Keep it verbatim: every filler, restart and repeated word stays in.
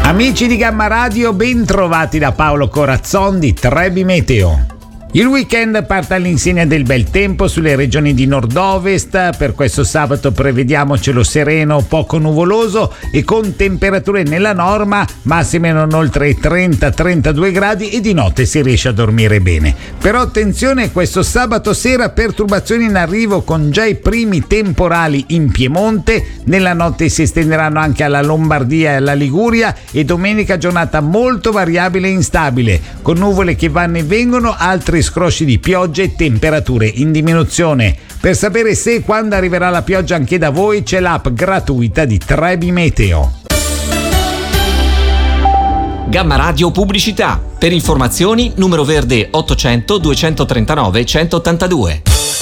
Amici di Gamma Radio, ben trovati da Paolo Corazzon di Trebi Meteo. Il weekend parte all'insegna del bel tempo sulle regioni di nord-ovest. Per questo sabato prevediamo cielo sereno, poco nuvoloso e con temperature nella norma, massime non oltre i trenta trentadue gradi, e di notte si riesce a dormire bene. Però attenzione, questo sabato sera perturbazioni in arrivo con già i primi temporali in Piemonte. Nella notte si estenderanno anche alla Lombardia e alla Liguria, e domenica giornata molto variabile e instabile, con nuvole che vanno e vengono, altri scrosci di piogge e temperature in diminuzione. Per sapere se e quando arriverà la pioggia anche da voi, c'è l'app gratuita di Trebi Meteo. Gamma Radio Pubblicità. Per informazioni numero verde ottocento duecentotrentanove centottantadue.